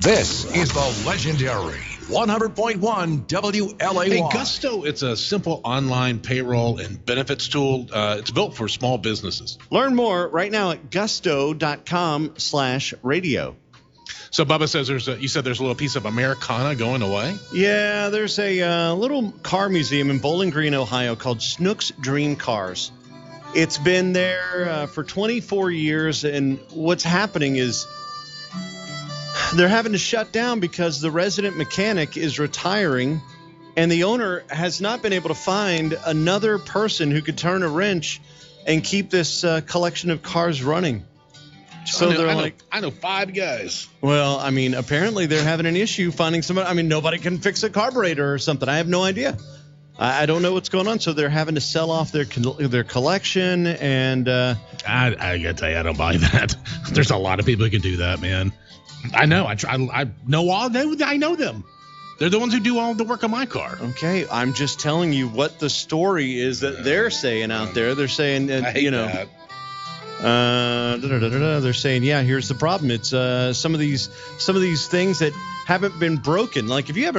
This is the legendary 100.1 WLAY. Hey, Gusto, it's a simple online payroll and benefits tool. It's built for small businesses. Learn more right now at gusto.com/radio. So Bubba says you said there's a little piece of Americana going away? Yeah, there's a little car museum in Bowling Green, Ohio called Snook's Dream Cars. It's been there for 24 years, and what's happening is they're having to shut down because the resident mechanic is retiring, and the owner has not been able to find another person who could turn a wrench and keep this collection of cars running. So I know 5 guys. Well, I mean, apparently they're having an issue finding somebody. I mean, nobody can fix a carburetor or something. I have no idea. I don't know what's going on. So they're having to sell off their collection, and I gotta tell you, I don't buy that. There's a lot of people who can do that, man. I know. I know them. They're the ones who do all the work on my car. Okay, I'm just telling you what the story is that they're saying out there. They're saying that, that. They're saying, yeah, here's the problem. It's some of these things that haven't been broken. Like if you have